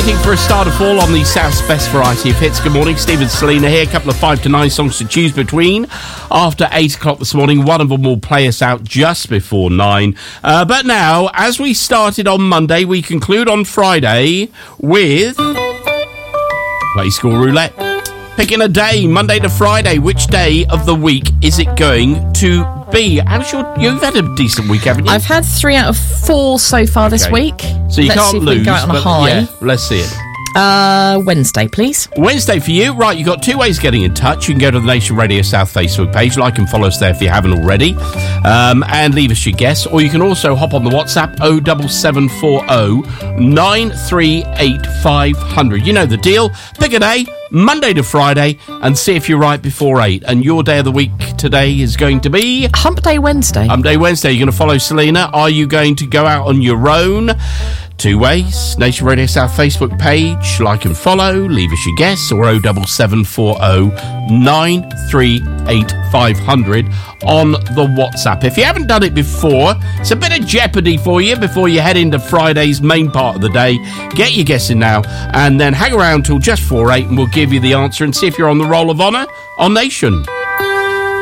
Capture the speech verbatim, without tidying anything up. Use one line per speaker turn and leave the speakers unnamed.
looking for a start of fall on the South's best variety of hits. Good morning, Steve and Selena here. A couple of five to nine songs to choose between. After eight o'clock this morning, one of them will play us out just before nine. Uh, but now, as we started on Monday, we conclude on Friday with Play School Roulette. Picking a day, Monday to Friday. Which day of the week is it going to be? How's your, you've had a decent week, haven't you?
I've had three out of four so far this
Okay.
week.
So you
Let's
can't
see if
lose,
we can go out on a
but
high.
yeah, let's see it.
Uh, Wednesday, please.
Wednesday for you. Right, you've got two ways of getting in touch. You can go to the Nation Radio South Facebook page, like and follow us there if you haven't already, um, and leave us your guess. Or you can also hop on the WhatsApp oh seven seven four oh nine three eight five hundred. You know the deal. Pick a day, Monday to Friday, and see if you're right before eight. And your day of the week today is going to be
Hump Day Wednesday.
Hump Day Wednesday. You're going to follow Selena. Are you going to go out on your own? Two ways. Nation Radio South Facebook page. Like and follow. Leave us your guess. Or oh seven seven four oh nine three eight five hundred on the WhatsApp. If you haven't done it before, it's a bit of jeopardy for you before you head into Friday's main part of the day. Get your guess in now. And then hang around till just before eight and we'll give you the answer and see if you're on the roll of honour on Nation.